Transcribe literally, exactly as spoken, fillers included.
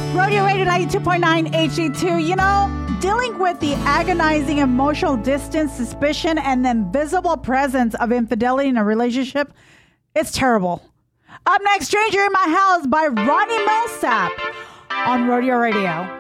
Rodeo Radio ninety-two point nine H D two. You know, dealing with the agonizing emotional distance, suspicion, and the invisible presence of infidelity in a relationship, it's terrible. Up next, Stranger in My House by Ronnie Millsap on Rodeo Radio.